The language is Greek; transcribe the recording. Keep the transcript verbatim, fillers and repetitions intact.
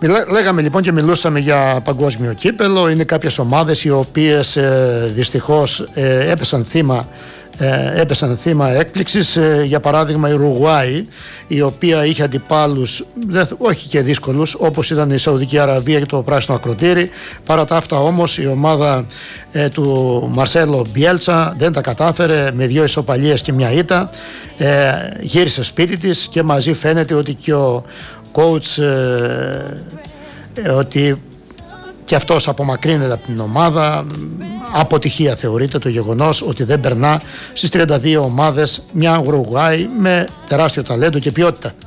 Λέγαμε λοιπόν και μιλούσαμε για παγκόσμιο κύπελο. Είναι κάποιες ομάδες οι οποίες ε, δυστυχώς ε, έπεσαν θύμα Ε, έπεσαν θύμα έκπληξης. ε, για παράδειγμα η Ουρουγουάη, η οποία είχε αντιπάλους δε, όχι και δύσκολους, όπως ήταν η Σαουδική Αραβία και το Πράσινο Ακροτήρι. Παρά τα αυτά όμως η ομάδα ε, του Μαρσέλο Μπιέλτσα δεν τα κατάφερε, με δύο ισοπαλίες και μια ήττα ε, γύρισε σπίτι της, και μαζί φαίνεται ότι και ο coach ε, ε, ότι και αυτός απομακρύνεται από την ομάδα. Αποτυχία θεωρείται το γεγονός ότι δεν περνά στις τριάντα δύο ομάδες μια Ουρουγουάη με τεράστιο ταλέντο και ποιότητα.